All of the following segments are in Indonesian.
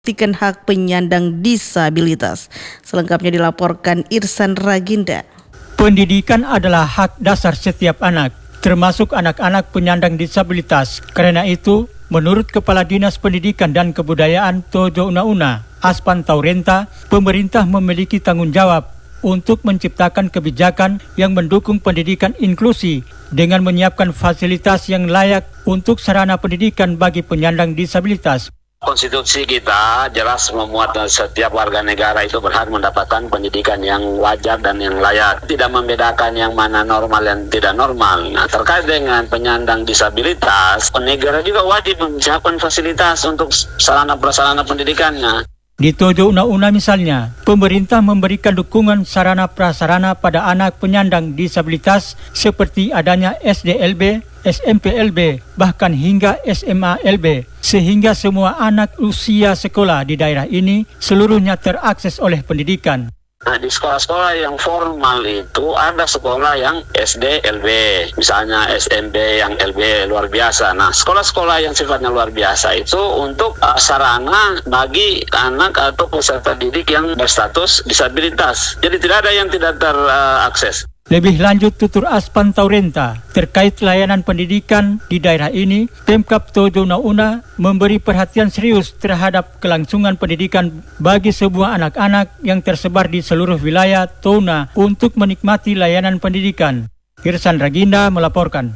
hak penyandang disabilitas. Selengkapnya dilaporkan Irsan Raginda. Pendidikan adalah hak dasar setiap anak, termasuk anak-anak penyandang disabilitas. Karena itu, menurut Kepala Dinas Pendidikan dan Kebudayaan Tojo Una-Una, Aspan Taurenta, pemerintah memiliki tanggung jawab untuk menciptakan kebijakan yang mendukung pendidikan inklusi dengan menyiapkan fasilitas yang layak untuk sarana pendidikan bagi penyandang disabilitas. Konstitusi kita jelas memuat setiap warga negara itu berhak mendapatkan pendidikan yang wajar dan yang layak. Tidak membedakan yang mana normal dan tidak normal. Nah, terkait dengan penyandang disabilitas, negara juga wajib menyiapkan fasilitas untuk sarana-prasarana pendidikannya. Di Tojo Una-Una misalnya, pemerintah memberikan dukungan sarana prasarana pada anak penyandang disabilitas seperti adanya SDLB, SMPLB, bahkan hingga SMALB, sehingga semua anak usia sekolah di daerah ini seluruhnya terakses oleh pendidikan. Nah, di sekolah-sekolah yang formal itu ada sekolah yang SD, LB, misalnya SMP yang LB luar biasa. Nah, sekolah-sekolah yang sifatnya luar biasa itu untuk sarana bagi anak atau peserta didik yang berstatus disabilitas. Jadi tidak ada yang tidak terakses. Lebih lanjut tutur Aspan Taurenta terkait layanan pendidikan di daerah ini, Pemkab Tojo Una-Una memberi perhatian serius terhadap kelangsungan pendidikan bagi sebuah anak-anak yang tersebar di seluruh wilayah Tona untuk menikmati layanan pendidikan. Irsan Raginda melaporkan.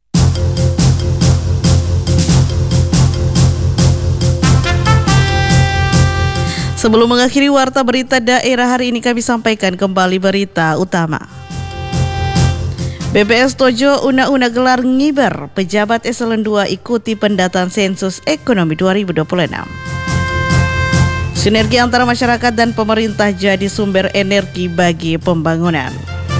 Sebelum mengakhiri warta berita daerah hari ini, kami sampaikan kembali berita utama. BPS Tojo Una-Una gelar ngiber, pejabat eselon 2 ikuti pendataan sensus ekonomi 2026. Sinergi antara masyarakat dan pemerintah jadi sumber energi bagi pembangunan.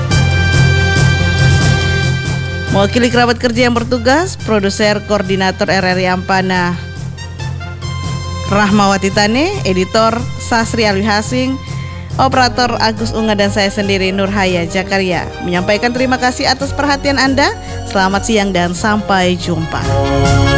Mewakili kerabat kerja yang bertugas, produser koordinator RRI Ampana Rahmawati Tane, editor Sasri Alwi Hasing, operator Agus Unga, dan saya sendiri Nurhaya Jakaria menyampaikan terima kasih atas perhatian Anda. Selamat siang dan sampai jumpa.